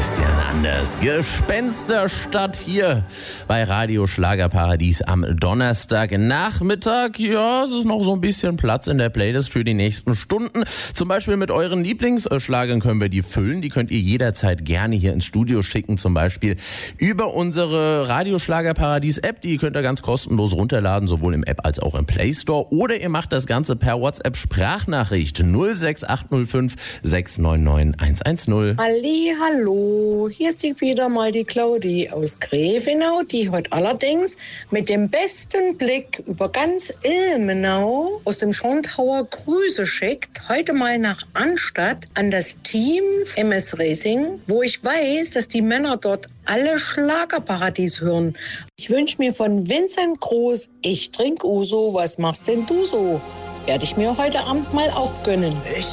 Christian Anders. Gespensterstadt hier bei Radio Schlagerparadies am Donnerstagnachmittag. Ja, es ist noch so ein bisschen Platz in der Playlist für die nächsten Stunden. Zum Beispiel mit euren Lieblingsschlagern können wir die füllen. Die könnt ihr jederzeit gerne hier ins Studio schicken. Zum Beispiel über unsere Radio Schlagerparadies App. Die könnt ihr ganz kostenlos runterladen, sowohl im App als auch im Play Store. Oder ihr macht das Ganze per WhatsApp Sprachnachricht 06805 699 110. Hallo, hier ist wieder mal die Claudi aus Grevenau, die heute allerdings mit dem besten Blick über ganz Ilmenau aus dem Schorndhauer Grüße schickt. Heute mal nach Arnstadt an das Team MS Racing, wo ich weiß, dass die Männer dort alle Schlagerparadies hören. Ich wünsche mir von Vincent Groß, ich trink Uso, was machst denn du so? Werde ich mir heute Abend mal auch gönnen. Ich